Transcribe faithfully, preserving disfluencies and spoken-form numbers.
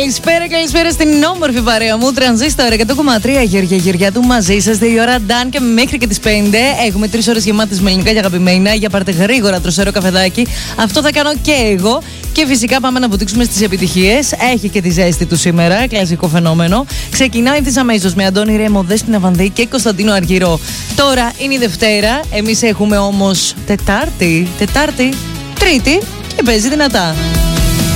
Καλησπέρα, καλησπέρα στην όμορφη παρέα μου. Τρανζίστορ εκατό κόμμα τρία, Γεωργία Γεωργιάδου μαζί σας. Δύο ώρα Ντάν και μέχρι και τις πέντε. Έχουμε τρεις ώρες γεμάτες με ελληνικά και αγαπημένα. Για πάρτε γρήγορα τροσερό καφεδάκι. Αυτό θα κάνω και εγώ. Και φυσικά πάμε να βουτήξουμε στις επιτυχίες. Έχει και τη ζέστη του σήμερα, κλασικό φαινόμενο. Ξεκινάει ευθύς αμέσως με Αντώνη Ρέμο, Δέσποινα Βανδύ και Κωνσταντίνο Αργυρό. Τώρα είναι η Δευτέρα. Εμείς έχουμε όμως Τετάρτη, Τετάρτη, Τρίτη και παίζει δυνατά.